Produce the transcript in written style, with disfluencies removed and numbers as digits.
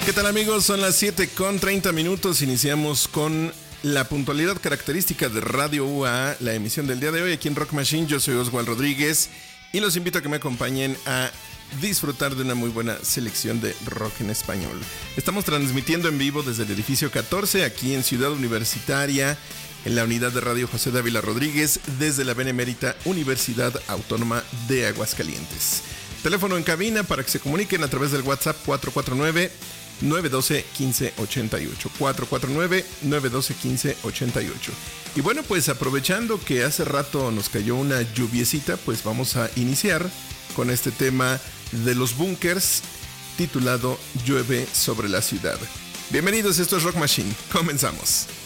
¿Qué tal, amigos? Son las 7:30. Iniciamos con la puntualidad característica de Radio UA, la emisión del día de hoy aquí en Rock Machine. Yo soy Oswald Rodríguez y los invito a que me acompañen a disfrutar de una muy buena selección de rock en español. Estamos transmitiendo en vivo desde el edificio 14 aquí en Ciudad Universitaria, en la unidad de radio José Dávila Rodríguez, desde la Benemérita Universidad Autónoma de Aguascalientes. Teléfono en cabina para que se comuniquen a través del WhatsApp 449-912-1588. 449-912-1588. Y bueno, pues aprovechando que hace rato nos cayó una lluviecita, pues vamos a iniciar con este tema de los Bunkers titulado Llueve sobre la ciudad. Bienvenidos, esto es Rock Machine. Comenzamos.